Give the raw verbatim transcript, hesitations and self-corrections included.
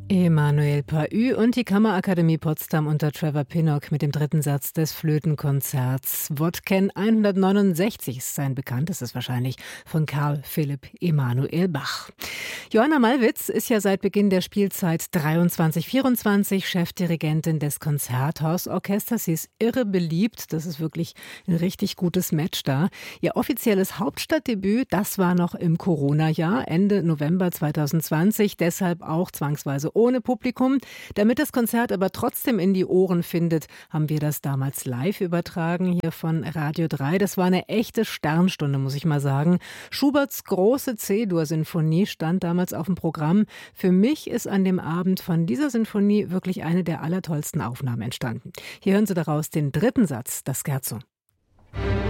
Emanuel Paü und die Kammerakademie Potsdam unter Trevor Pinnock mit dem dritten Satz des Flötenkonzerts. Wodken hundertneunundsechzig ist sein bekanntestes wahrscheinlich von Karl Philipp Emanuel Bach. Johanna Malwitz ist ja seit Beginn der Spielzeit dreiundzwanzig vierundzwanzig Chefdirigentin des Konzerthausorchesters. Sie ist irre beliebt. Das ist wirklich ein richtig gutes Match da. Ihr offizielles Hauptstadtdebüt, das war noch im Corona-Jahr, Ende November zweitausendzwanzig. Deshalb auch zwangsweise ohne Publikum. Damit das Konzert aber trotzdem in die Ohren findet, haben wir das damals live übertragen hier von Radio drei. Das war eine echte Sternstunde, muss ich mal sagen. Schuberts große C-Dur-Sinfonie stand damals auf dem Programm. Für mich ist an dem Abend von dieser Sinfonie wirklich eine der allertollsten Aufnahmen entstanden. Hier hören Sie daraus den dritten Satz, das Scherzo.